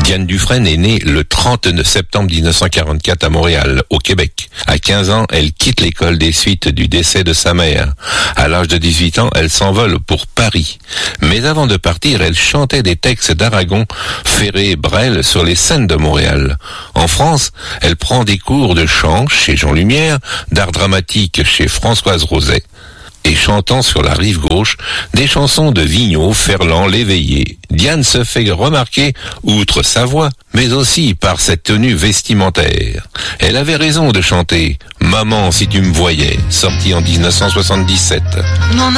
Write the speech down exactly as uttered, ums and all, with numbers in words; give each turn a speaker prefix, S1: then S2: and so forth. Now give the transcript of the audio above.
S1: Diane Dufresne est née le trente septembre mille neuf cent quarante-quatre à Montréal, au Québec. À quinze ans, elle quitte l'école des suites du décès de sa mère. À l'âge de dix-huit ans, elle s'envole pour Paris. Mais avant de partir, elle chantait des textes d'Aragon, Ferré, Brel sur les scènes de Montréal. En France, elle prend des cours de chant chez Jean Lumière, d'art dramatique chez Françoise Roset, et chantant sur la rive gauche des chansons de Vigneault, Ferland, Léveillé. Diane se fait remarquer, outre sa voix, mais aussi par cette tenue vestimentaire. Elle avait raison de chanter « Maman, si tu me voyais », sorti en mille neuf cent soixante-dix-sept.
S2: Non,